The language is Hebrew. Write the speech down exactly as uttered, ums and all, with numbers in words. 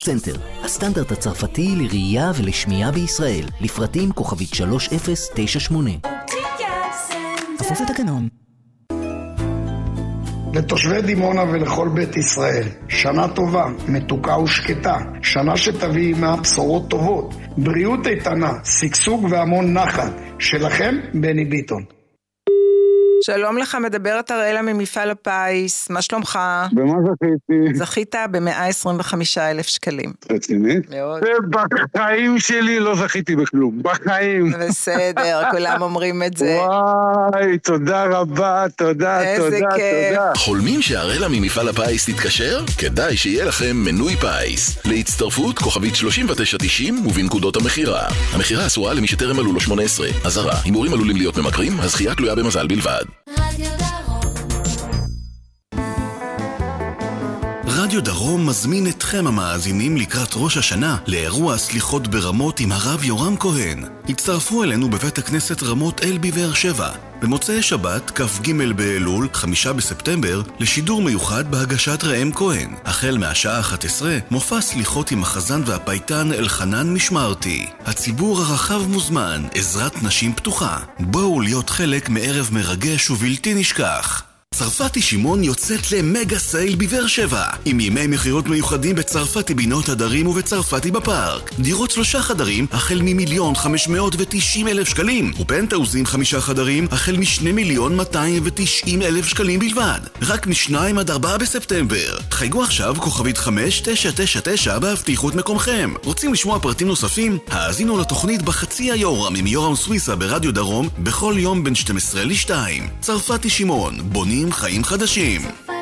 סנטר, הסטנדרט הצרפתי לראייה ולשמיעה בישראל. לפרטים כוכבית שלוש אפס תשע שמונה. כפוף לתקנון. לתושבי דימונה ולכל בית ישראל, שנה טובה, מתוקה ושקטה, שנה שתביא עימה בשורות טובות, בריאות איתנה, שגשוג והמון נחת. שלכם, בני ביטון. שלום לך, מדברת אראלה ממפעל הפיס, מה שלומך? במה זכיתי? זכית ב-מאה עשרים וחמישה אלף שקלים. רצינית? מאוד. בחיים שלי לא זכיתי בכלום, בחיים. בסדר, כולם אומרים את זה. וואי, תודה רבה, תודה, איזה תודה, כיף. תודה. חולמים שאראלה ממפעל הפיס תתקשר? כדאי שיהיה לכם מנוי פיס. להצטרפות כוכבית שלושים ותשע תשעים ובנקודות המחירה. המחירה אסורה למי שטרם מלאו לו שמונה עשרה. אזהרה, הימורים עלולים להיות ממכרים, הזכייה תלויה במזל בלבד. רדיו דרום מזמין אתכם המאזינים לקראת ראש השנה לאירוע סליחות ברמות עם הרב יורם כהן. הצטרפו אלינו בבית הכנסת רמות אל בבאר שבע במוצאי שבת כ"ג באלול חמישה בספטמבר לשידור מיוחד בהגשת ראם כהן. החל מהשעה אחת עשרה מופע סליחות עם החזן והפייטן אלחנן משמרתי. הציבור הרחב מוזמן, עזרת נשים פתוחה. בואו להיות חלק מערב מרגש ובלתי נשכח. צרפתי שמעון יוצאת למגה סייל בבאר שבע עם ימי מחירות מיוחדים בצרפתי בינות הדרים ובצרפתי בפארק. דירות שלושה חדרים החל ממיליון חמש מאות ותשעים אלף שקלים ופנטאוזים חמישה חדרים החל משני מיליון מאתיים ותשעים אלף שקלים בלבד, רק משניים עד ארבעה בספטמבר. תחייגו עכשיו כוכבית חמש תשע תשע תשע בהבטיחות מקומכם. רוצים לשמוע פרטים נוספים? האזינו לתוכנית בחצי היורם עם יורם סוויסה ברדיו דרום בכל יום בין שתים עשרה לשתיים. צרפתי שמעון, בונים חיים חדשים.